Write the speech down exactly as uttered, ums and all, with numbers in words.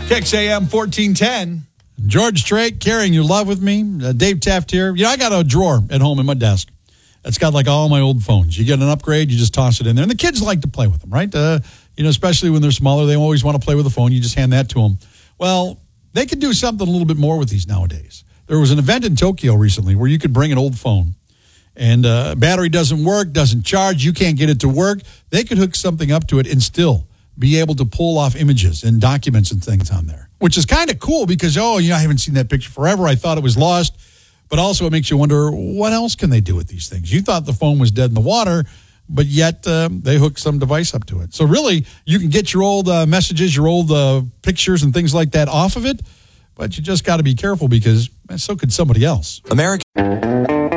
Kicks A M fourteen ten. George Strait carrying your love with me. Uh, Dave Taft here. You know, I got a drawer at home in my desk. It's got like all my old phones. You get an upgrade, you just toss it in there. And the kids like to play with them, right? Uh, you know, especially when they're smaller, they always want to play with the phone. You just hand that to them. Well, they could do something a little bit more with these nowadays. There was an event in Tokyo recently where you could bring an old phone and uh, battery doesn't work, doesn't charge, you can't get it to work. They could hook something up to it and still be able to pull off images and documents and things on there, which is kind of cool because, oh, you know, I haven't seen that picture forever. I thought it was lost. But also it makes you wonder, what else can they do with these things? You thought the phone was dead in the water, but yet um, they hook some device up to it. So really, you can get your old uh, messages, your old uh, pictures and things like that off of it, but you just got to be careful because so could somebody else. American.